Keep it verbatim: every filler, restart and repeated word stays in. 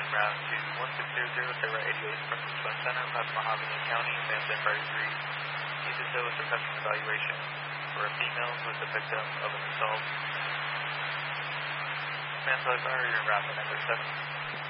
en route to one six zero zero, Sarah eighty-eight from the Twin Center, Past Mahogany County, San San thirty-three. Need to show us a custom evaluation for a female who is the victim of an assault. Manslaughter, you're in route to number seven.